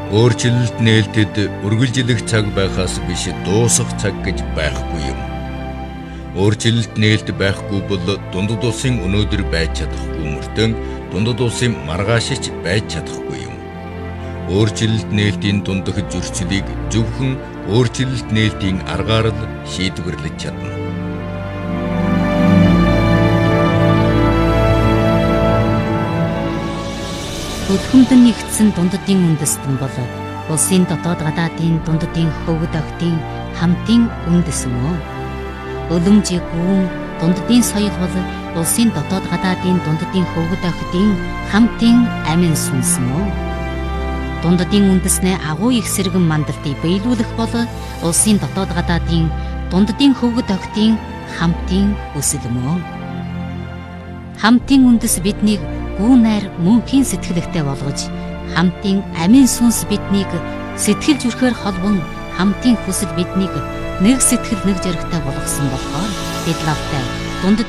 Өөрчлөлт нээлтэд үргэлжлэх цаг байхаас биш дуусах цаг гэж байхгүй юм. Өөрчлөлт нээлт байхгүй бол дундад улсын өнөөдөр байж чадахгүй мөртөө дундад улсын маргаашич байж чадахгүй юм. Өөрчлөлт нээлтийн дундах зөрчлийг зөвхөн өөрчлөлт нээлтийн аргаар л шийдвэрлэж чадна. Өдгөмдөн нэгдсэн дундадын үндэстэн бол улсын дотоод гадаадын дундадын хөвгд охидын хамтын үндэс мөн. Өлөмжийг гүн дундадын соёл бол улсын дотоод гадаадын дундадын хөвгд охидын хамтын амин сүнс мөн. Дундадын үндэснээ агуу их сэргэн мандалтыг биелүүлэх бол улсын дотоод гадаадын дундадын хөвгд охидын хамтын хүсэл мөн. Хамтын үндэс биднийг гүн найр мөнхийн сэтгэлэгтэй болгож, хамтын амин сүнс биднийг сэтгэл зүрхээр холбон, хамтын хүсэл биднийг нэг сэтгэл нэг зоригтой болгосон болохоор бид лавтай дундад